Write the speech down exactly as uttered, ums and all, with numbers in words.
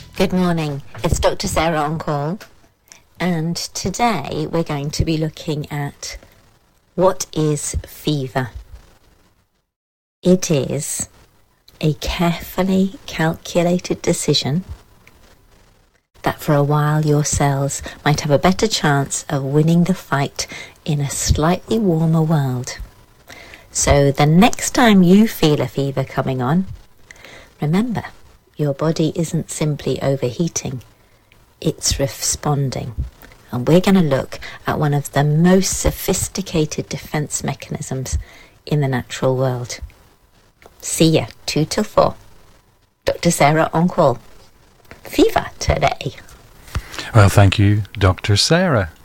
Good morning, it's Doctor Sarah on call, and today we're going to be looking at what is fever. It is a carefully calculated decision that for a while your cells might have a better chance of winning the fight in a slightly warmer world. So the next time you feel a fever coming on, remember, your body isn't simply overheating, it's responding. And we're going to look at one of the most sophisticated defense mechanisms in the natural world. See ya, two till four. Doctor Sarah on call. Fever today. Well, thank you, Doctor Sarah.